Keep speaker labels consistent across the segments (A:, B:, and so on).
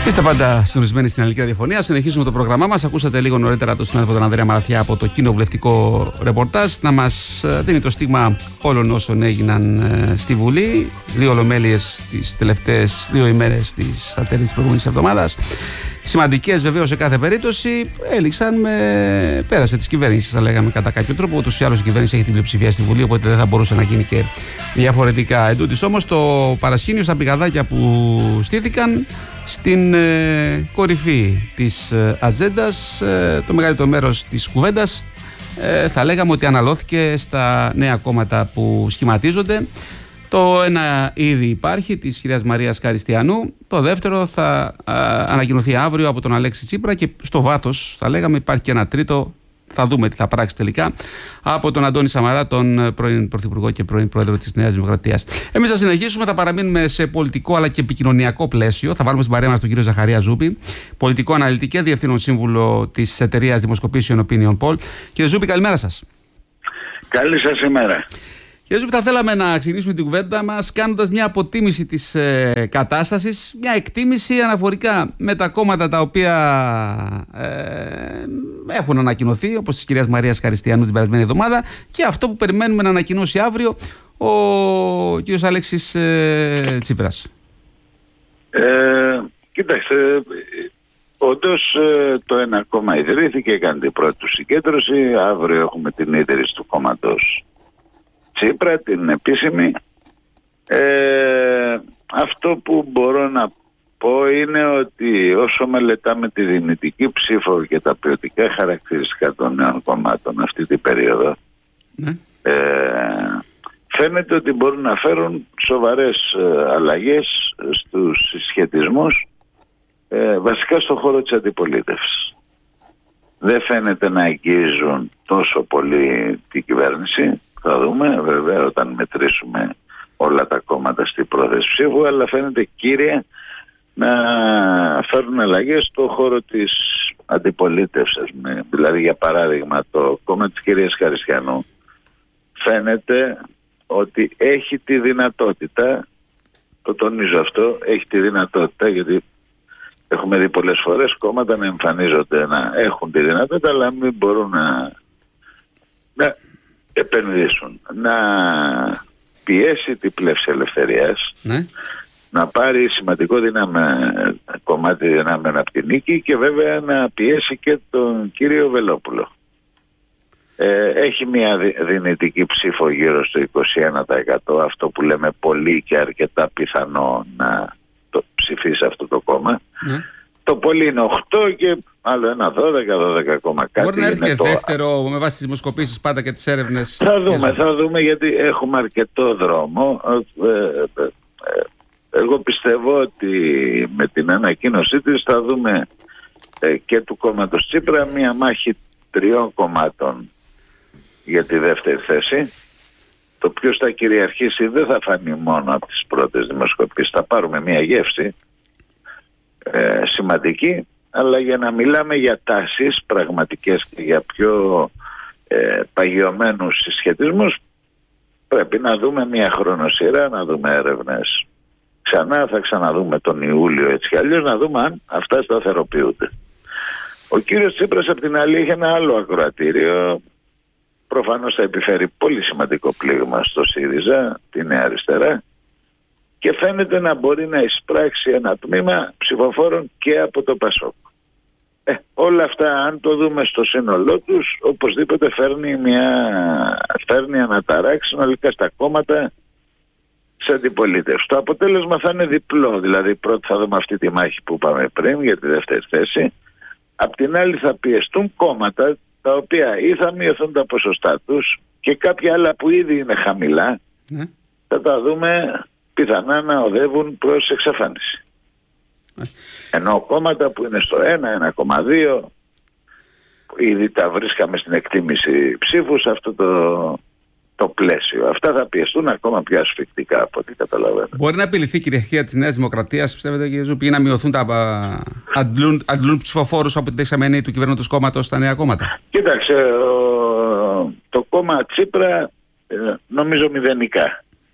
A: Είστε πάντα συντονισμένοι στην Ελληνική Ραδιοφωνία. Συνεχίζουμε το πρόγραμμά μας. Ακούσατε λίγο νωρίτερα τον συνάδελφο τον Ανδρέα Μαραθιά από το κοινοβουλευτικό ρεπορτάζ να μας δίνει το στίγμα όλων όσων έγιναν στη Βουλή. 2 ολομέλειες τις τελευταίες 2 ημέρες στα τέλη της προηγούμενης εβδομάδας. Σημαντικές βεβαίως σε κάθε περίπτωση. Έληξαν με πέρασε της κυβέρνησης, θα λέγαμε κατά κάποιο τρόπο. Ούτως ή άλλως η κυβέρνηση έχει την πλειοψηφία στη Βουλή, οπότε δεν θα μπορούσε να γίνει και διαφορετικά. Εντούτοις όμως το παρασκήνιο στα πηγαδάκια που στήθηκαν στην κορυφή της ατζέντας, το μεγαλύτερο μέρος της κουβέντας θα λέγαμε ότι αναλώθηκε στα νέα κόμματα που σχηματίζονται. Το ένα ήδη υπάρχει, της κυρίας Μαρίας Χαριστιανού. Το δεύτερο θα ανακοινωθεί αύριο από τον Αλέξη Τσίπρα και στο βάθος θα λέγαμε υπάρχει και ένα τρίτο. Θα δούμε τι θα πράξει τελικά από τον Αντώνη Σαμαρά, τον πρώην Πρωθυπουργό και πρώην Πρόεδρο της Νέας Δημοκρατίας. Εμείς θα συνεχίσουμε, θα παραμείνουμε σε πολιτικό αλλά και επικοινωνιακό πλαίσιο. Θα βάλουμε στην παρέα μας τον κύριο Ζαχαρία Ζούπη, πολιτικό αναλυτή και διευθύνων σύμβουλο της εταιρείας δημοσκοπήσεων Opinion Poll. Κύριε Ζούπη, καλημέρα σας.
B: Καλή σας ημέρα.
A: Κύριε Ζούπη, θα θέλαμε να ξεκινήσουμε την κουβέντα μας κάνοντας μια αποτίμηση της κατάστασης, μια εκτίμηση αναφορικά με τα κόμματα τα οποία έχουν ανακοινωθεί, όπως της κυρίας Μαρίας Χαριστιανού την περασμένη εβδομάδα, και αυτό που περιμένουμε να ανακοινώσει αύριο ο κύριος Αλέξης Τσίπρας.
B: Κοιτάξτε, όντως το ένα κόμμα ιδρύθηκε, έκανε την πρώτη του συγκέντρωση. Αύριο έχουμε την ίδρυση του κόμματος Τσίπρα, την επίσημη. Αυτό που μπορώ να πω είναι ότι όσο μελετάμε τη δυνητική ψήφο και τα ποιοτικά χαρακτηριστικά των νέων κομμάτων αυτή την περίοδο, φαίνεται ότι μπορούν να φέρουν σοβαρές αλλαγές στους συσχετισμούς, βασικά στον χώρο της αντιπολίτευσης. Δεν φαίνεται να αγγίζουν τόσο πολύ την κυβέρνηση. Θα δούμε βέβαια όταν μετρήσουμε όλα τα κόμματα στην πρόθεση ψήφου, αλλά φαίνεται κύρια να φέρουν αλλαγές στο χώρο της αντιπολίτευσης. Δηλαδή, για παράδειγμα, το κόμμα της κυρίας Χαριστιανού φαίνεται ότι έχει τη δυνατότητα, το τονίζω αυτό, έχει τη δυνατότητα, γιατί έχουμε δει πολλές φορές κόμματα να εμφανίζονται να έχουν τη δυνατότητα αλλά μην μπορούν να επενδύσουν, να πιέσει την πλεύση ελευθερίας, να πάρει σημαντικό κομμάτι δυνάμεων από την νίκη και βέβαια να πιέσει και τον κύριο Βελόπουλο. Έχει μια δυνητική ψήφο γύρω στο 21%, αυτό που λέμε πολύ και αρκετά πιθανό να το ψηφίσει αυτό το κόμμα. Το πολύ είναι 8 και άλλο ένα 12 κάτι.
A: Μπορεί να έρθει και δεύτερο με βάση τις δημοσκοπήσεις πάντα και τις έρευνες.
B: Θα δούμε γιατί έχουμε αρκετό δρόμο. Εγώ πιστεύω ότι με την ανακοίνωσή της θα δούμε και του κόμματος Τσίπρα μια μάχη 3 κομμάτων για τη δεύτερη θέση. Το ποιος θα κυριαρχήσει δεν θα φανεί μόνο από τις πρώτες δημοσκοπήσεις. Θα πάρουμε μια γεύση σημαντική, αλλά για να μιλάμε για τάσεις πραγματικές και για πιο παγιωμένους συσχετισμούς πρέπει να δούμε μια χρονοσυρά, να δούμε έρευνες ξανά, θα ξαναδούμε τον Ιούλιο έτσι κι αλλιώς, να δούμε αν αυτά σταθεροποιούνται. Ο κύριος Τσίπρας απ' την άλλη είχε ένα άλλο ακροατήριο. Προφανώς θα επιφέρει πολύ σημαντικό πλήγμα στο ΣΥΡΙΖΑ, τη Νέα Αριστερά, και φαίνεται να μπορεί να εισπράξει ένα τμήμα ψηφοφόρων και από το ΠΑΣΟΚ. Όλα αυτά, αν το δούμε στο σύνολό τους, οπωσδήποτε φέρνει αναταράξει συνολικά στα κόμματα της αντιπολίτευσης. Το αποτέλεσμα θα είναι διπλό. Δηλαδή, πρώτα θα δούμε αυτή τη μάχη που είπαμε πριν για τη δεύτερη θέση. Απ' την άλλη θα πιεστούν κόμματα τα οποία ή θα μειωθούν τα ποσοστά τους και κάποια άλλα που ήδη είναι χαμηλά θα τα δούμε πιθανά να οδεύουν προς εξαφάνιση. Ενώ κόμματα που είναι στο 1,2 ήδη τα βρίσκαμε στην εκτίμηση ψήφου σε αυτό το πλαίσιο. Αυτά θα πιεστούν ακόμα πιο ασφικτικά από ό,τι καταλαβαίνω. Μπορεί
A: να επιληθεί η κυριαρχία της Νέας Δημοκρατίας, πιστεύετε, κύριε Ζούπη, ή να μειωθούν αντλούν ψηφοφόρους από τη δεξαμενή του κυβερνώντος κόμματος στα νέα κόμματα?
B: Κοίταξε, το κόμμα Τσίπρα νομίζω μηδενικά.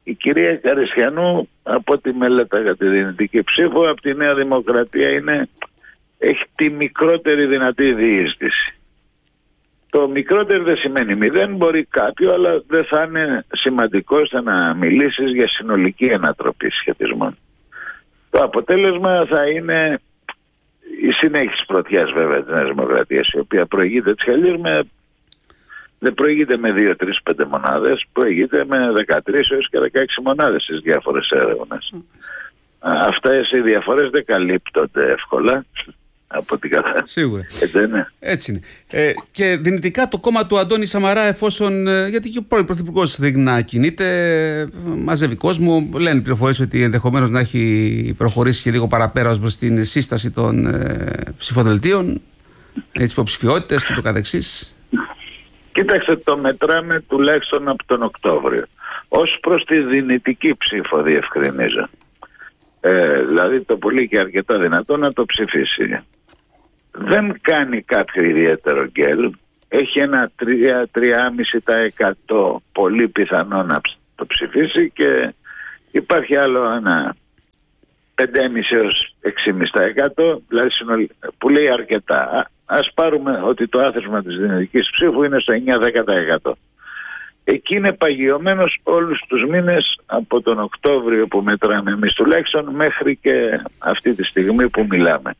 B: η κυρία Καριστιανού, από ό,τι μελέταγα τη δυνητική ψήφο, από τη Νέα Δημοκρατία έχει τη μικρότερη δυνατή διείσδυση. Το μικρότερο δεν σημαίνει μηδέν, μπορεί κάποιο, αλλά δεν θα είναι σημαντικό ώστε να μιλήσεις για συνολική ανατροπή σχετισμών. Το αποτέλεσμα θα είναι η συνέχιση πρωτιάς βέβαια της Νέας Δημοκρατίας, η οποία προηγείται της Χαλής δεν προηγείται με 2, 3, 5 μονάδες, προηγείται με 13 έως και 16 μονάδες στις διάφορες έρευνες. Αυτές οι διαφορές δεν καλύπτονται εύκολα από την κατάσταση.
A: Σίγουρα. Έτσι είναι. Και δυνητικά το κόμμα του Αντώνη Σαμαρά, εφόσον. Γιατί και ο πρώην Πρωθυπουργός δείχνει να κινείται, μαζεύει κόσμο. Λένε πληροφορίες ότι ενδεχομένως να έχει προχωρήσει και λίγο παραπέρα ως προς την σύσταση των ψηφοδελτίων, τις υποψηφιότητες και το καθεξής.
B: Κοίταξε, το μετράμε τουλάχιστον από τον Οκτώβριο. Ως προς τη δυνητική ψήφο, διευκρινίζω. Δηλαδή το πολύ και αρκετά δυνατό να το ψηφίσει. Δεν κάνει κάποιο ιδιαίτερο γκέλ. Έχει ένα 3-3,5% πολύ πιθανό να το ψηφίσει και υπάρχει άλλο ένα 5,5% έως 6,5%, δηλαδή που λέει αρκετά. Ας πάρουμε ότι το άθροισμα της δυνητικής ψήφου είναι στο 9-10%. Εκεί είναι παγιωμένος όλους τους μήνες από τον Οκτώβριο που μετράμε εμείς τουλάχιστον μέχρι και αυτή τη στιγμή που μιλάμε.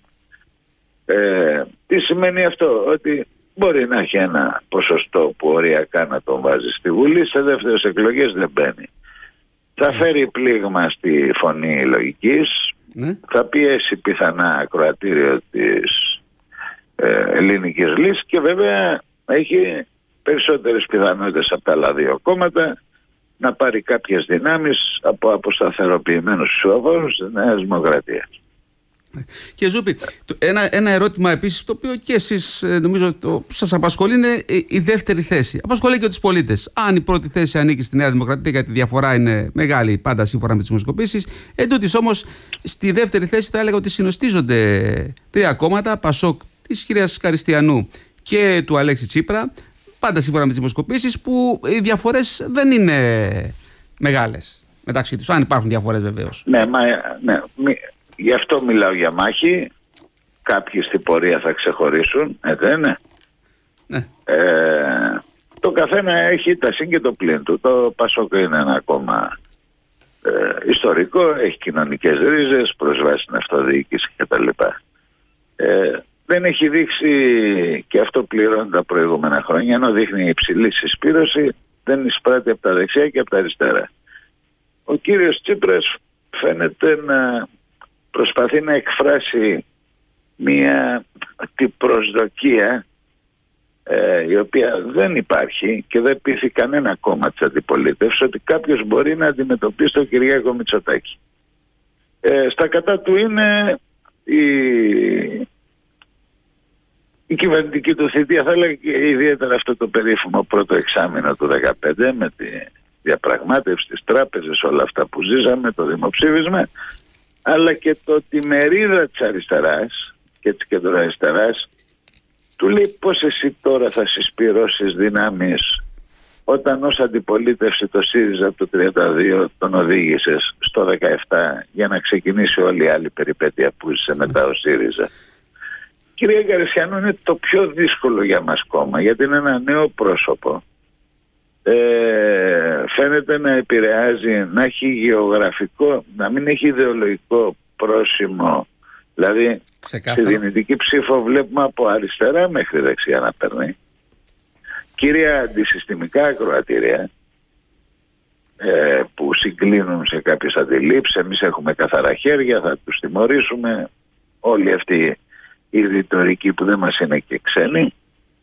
B: Τι σημαίνει αυτό? Ότι μπορεί να έχει ένα ποσοστό που οριακά να τον βάζει στη Βουλή, σε δεύτερες εκλογές δεν μπαίνει. Θα φέρει πλήγμα στη φωνή λογικής, θα πιέσει πιθανά ακροατήριο της Ελληνικής Λύσης και βέβαια έχει περισσότερες πιθανότητες από τα άλλα δύο κόμματα να πάρει κάποιες δυνάμεις από αποσταθεροποιημένους ψηφοφόρους της Νέας Δημοκρατίας.
A: Και Ζούπη, ένα ερώτημα επίσης, το οποίο και εσείς νομίζω σας απασχολεί, είναι η δεύτερη θέση. Απασχολεί και τους πολίτες. Αν η πρώτη θέση ανήκει στη Νέα Δημοκρατία, γιατί η διαφορά είναι μεγάλη πάντα σύμφωνα με τις δημοσκοπήσεις, εντούτοις όμως στη δεύτερη θέση θα έλεγα ότι συνοστίζονται τρία κόμματα, Πασόκ της κυρίας Καριστιανού και του Αλέξη Τσίπρα, πάντα σύμφωνα με τις δημοσκοπήσεις, που οι διαφορές δεν είναι μεγάλες μεταξύ τους. Αν υπάρχουν διαφορές βεβαίως.
B: Ναι, γι' αυτό μιλάω για μάχη. Κάποιοι στην πορεία θα ξεχωρίσουν, δεν είναι?
A: Ναι.
B: Το καθένα έχει τα συν και το πλήν του. Το Πασόκ είναι ένα κόμμα ιστορικό, έχει κοινωνικές ρίζες, προσβάσει στην αυτοδιοίκηση κτλ. Δεν έχει δείξει, και αυτό πληρώνει τα προηγούμενα χρόνια, ενώ δείχνει υψηλή συσπήρωση, δεν εισπράττει από τα δεξιά και από τα αριστερά. Ο κύριος Τσίπρας φαίνεται να προσπαθεί να εκφράσει μια προσδοκία η οποία δεν υπάρχει και δεν πείθει κανένα κόμμα της αντιπολίτευσης ότι κάποιος μπορεί να αντιμετωπίσει τον Κυριάκο Μητσοτάκη. Στα κατά του είναι η κυβερνητική του θητεία, θα έλεγα, και ιδιαίτερα αυτό το περίφημο πρώτο εξάμηνο του 2015 με τη διαπραγμάτευση της τράπεζας, όλα αυτά που ζήσαμε, το δημοψήφισμα, αλλά και το ότι η μερίδα της αριστεράς και της κεντροαριστεράς του λέει πώς εσύ τώρα θα συσπυρώσεις δυνάμεις όταν ως αντιπολίτευση το ΣΥΡΙΖΑ από το 32 τον οδήγησες στο 17 για να ξεκινήσει όλη η άλλη περιπέτεια που είσαι μετά ο ΣΥΡΙΖΑ. Κυρία Καριστιανού, είναι το πιο δύσκολο για μας κόμμα, γιατί είναι ένα νέο πρόσωπο. Φαίνεται να επηρεάζει, να έχει γεωγραφικό, να μην έχει ιδεολογικό πρόσημο. Δηλαδή στη δυνητική ψήφο βλέπουμε από αριστερά μέχρι δεξιά να παίρνει. Κυρία αντισυστημικά ακροατήρια που συγκλίνουν σε κάποιες αντιλήψεις. Εμείς έχουμε καθαρά χέρια, θα τους τιμωρήσουμε. Όλη αυτή η ρητορική που δεν μας είναι και ξένη.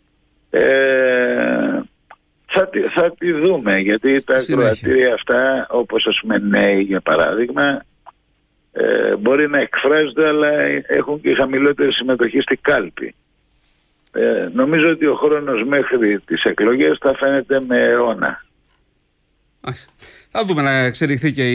B: Θα τη δούμε, γιατί τα ακροατήρια αυτά, όπως ας πούμε νέοι για παράδειγμα, μπορεί να εκφράζονται, αλλά έχουν και χαμηλότερη συμμετοχή στη κάλπη. Νομίζω ότι ο χρόνος μέχρι τις εκλογές θα φαίνεται με αιώνα.
A: Θα δούμε να εξελιχθεί και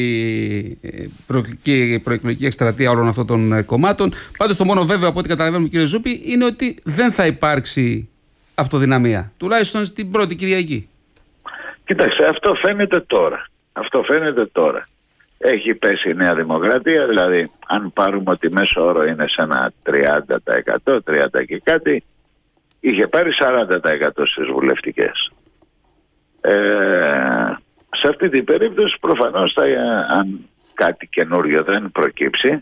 A: η προεκλογική εκστρατεία όλων αυτών των κομμάτων. Πάντως το μόνο βέβαιο από ό,τι καταλαβαίνουμε, κύριε Ζούπη, είναι ότι δεν θα υπάρξει αυτοδυναμία, τουλάχιστον στην πρώτη Κυριακή.
B: Κοίταξε, αυτό φαίνεται τώρα. Αυτό φαίνεται τώρα. Έχει πέσει η Νέα Δημοκρατία, δηλαδή αν πάρουμε ότι μέσο όρο είναι σε ένα 30%, 30 και κάτι, είχε πάρει 40% στις βουλευτικές. Σε αυτή την περίπτωση προφανώς αν κάτι καινούριο δεν προκύψει,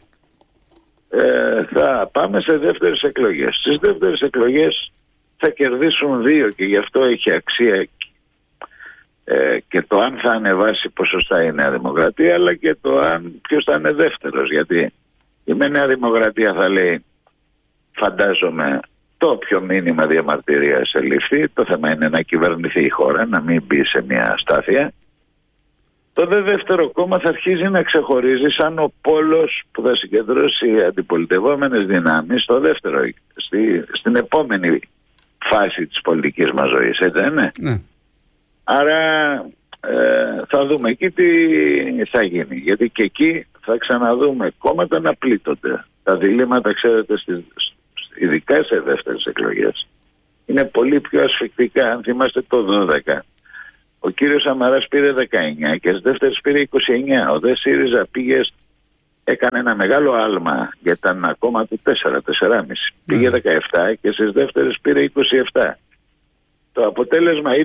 B: θα πάμε σε δεύτερες εκλογές. Στις δεύτερες εκλογές θα κερδίσουν δύο και γι' αυτό έχει αξία και το αν θα ανεβάσει ποσοστά η Νέα Δημοκρατία, αλλά και το αν ποιος θα είναι δεύτερος, γιατί η Νέα Δημοκρατία θα λέει, φαντάζομαι, το όποιο μήνυμα διαμαρτυρίας ελήφθη, το θέμα είναι να κυβερνηθεί η χώρα, να μην μπει σε μια αστάθεια. Το δεύτερο κόμμα θα αρχίζει να ξεχωρίζει σαν ο πόλος που θα συγκεντρώσει αντιπολιτευόμενες δυνάμεις στο δεύτερο, στην επόμενη φάση της πολιτικής μας ζωής, έτσι δεν είναι?
A: Ναι.
B: Άρα θα δούμε εκεί τι θα γίνει, γιατί και εκεί θα ξαναδούμε κόμματα να πλήττονται. Τα διλήμματα, ξέρετε, ειδικά σε δεύτερες εκλογές, είναι πολύ πιο ασφικτικά. Αν θυμάστε το 12, ο κύριος Σαμαράς πήρε 19 και στις δεύτερες πήρε 29. Ο δε ΣΥΡΙΖΑ έκανε ένα μεγάλο άλμα για ήταν ακόμα του 4,5. Πήγε 17 και στις δεύτερες πήρε 27. Το αποτέλεσμα